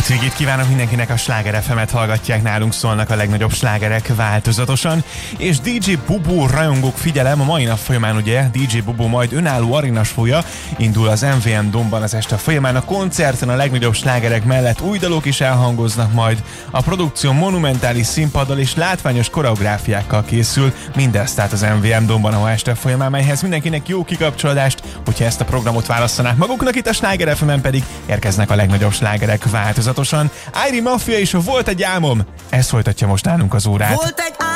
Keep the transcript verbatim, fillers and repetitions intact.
Hétvégét kívánok mindenkinek, a Sláger ef emet hallgatják, nálunk szólnak a legnagyobb slágerek változatosan, és dé dzsé Bubu rajongók, figyelem, a mai nap folyamán ugye dé dzsé Bubu majd önálló arénas folya, indul az em vé em Domban az este folyamán, a koncerten a legnagyobb slágerek mellett új dalok is elhangoznak majd, a produkció monumentális színpaddal és látványos koreográfiákkal készül, mindez tehát az em vé em Domban a ma este folyamán, melyhez mindenkinek jó kikapcsolódást, hogyha ezt a programot választanák maguknak, itt a Sláger ef emen pedig érkeznek a legnagyobb slágerek változatosan. Irie Mafia és a Volt egy álmom, ez folytatja most nálunk az órát. Volt egy